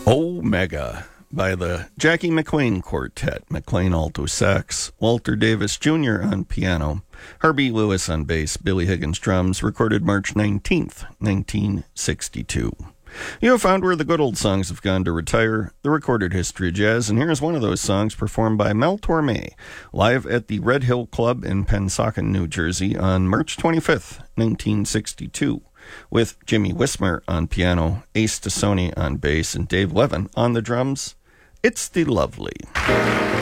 Omega by the Jackie McLean Quartet, McLean alto sax, Walter Davis Jr. on piano, Herbie Lewis on bass, Billy Higgins drums, recorded March 19th, 1962. You have found where the good old songs have gone to retire, the recorded history of jazz, and here's one of those songs performed by Mel Torme, live at the Red Hill Club in Pennsauken, New Jersey on March 25th, 1962. With Jimmy Wismer on piano, Ace Tassoni on bass, and Dave Levin on the drums. It's the Lovely.